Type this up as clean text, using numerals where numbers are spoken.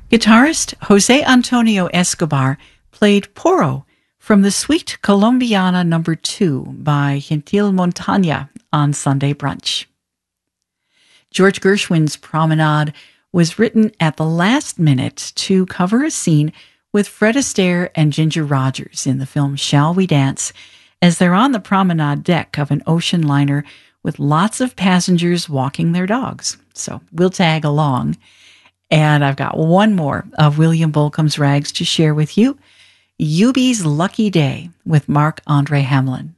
Guitarist Jose Antonio Escobar played Porro from the Suite Colombiana No. 2 by Gentil Montaña on Sunday Brunch. George Gershwin's Promenade was written at the last minute to cover a scene with Fred Astaire and Ginger Rogers in the film Shall We Dance, as they're on the promenade deck of an ocean liner with lots of passengers walking their dogs. So we'll tag along. And I've got one more of William Bolcom's rags to share with you. Eubie's Lucky Day with Marc-Andre Hamelin.